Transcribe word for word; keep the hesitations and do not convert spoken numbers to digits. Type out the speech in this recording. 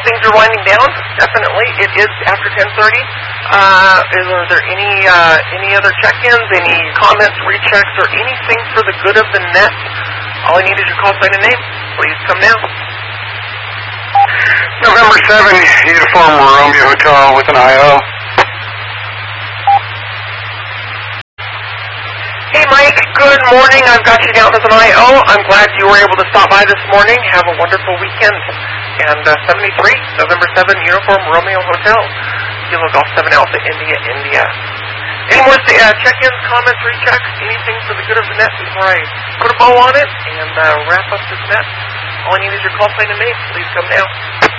things are winding down, definitely. It is after ten thirty. Uh, is, are there any uh, any other check-ins, any comments, rechecks, or anything for the good of the net? All I need is your call sign and name. Please come now. November seventh, Uniform Romeo Hotel with an I O. Hey, Mike. Good morning. I've got you down as an I O. I'm glad you were able to stop by this morning. Have a wonderful weekend. And uh, seventy-three, November seventh, Uniform Romeo Hotel. Kilo Golf seven Alpha, India, India. Any more uh, check-ins, comments, rechecks, anything for the good of the net before I put a bow on it and uh, wrap up this net? All I need is your call sign and name. Please come now.